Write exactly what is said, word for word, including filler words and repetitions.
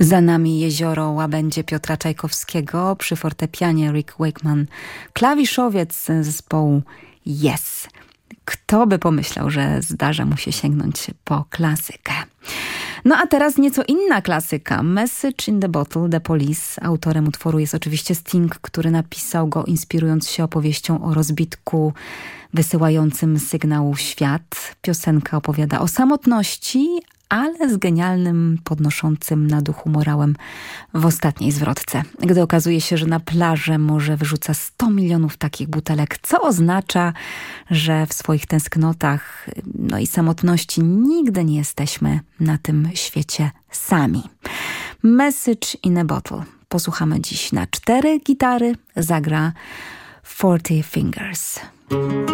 Za nami jezioro Łabędzie Piotra Czajkowskiego, przy fortepianie Rick Wakeman, klawiszowiec zespołu Yes. Kto by pomyślał, że zdarza mu się sięgnąć po klasykę. No a teraz nieco inna klasyka. Message in the Bottle, The Police. Autorem utworu jest oczywiście Sting, który napisał go inspirując się opowieścią o rozbitku wysyłającym sygnał świat. Piosenka opowiada o samotności, ale z genialnym, podnoszącym na duchu morałem w ostatniej zwrotce. Gdy okazuje się, że na plażę morze wyrzuca sto milionów takich butelek, co oznacza, że w swoich tęsknotach, no i samotności nigdy nie jesteśmy na tym świecie sami. Message in a Bottle. Posłuchamy dziś na cztery gitary, zagra Forty Fingers.